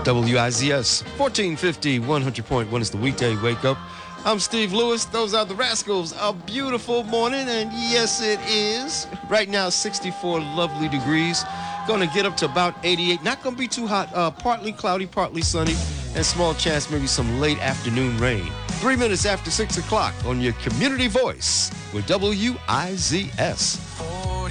WIZS 1450 100.1 is the weekday wake up. I'm Steve Lewis. Those are the Rascals. A beautiful morning, and yes, it is. Right now, 64 lovely degrees. Going to get up to about 88. Not going to be too hot. Partly cloudy, partly sunny, and small chance maybe some late afternoon rain. 3 minutes after 6 o'clock on your community voice with WIZS.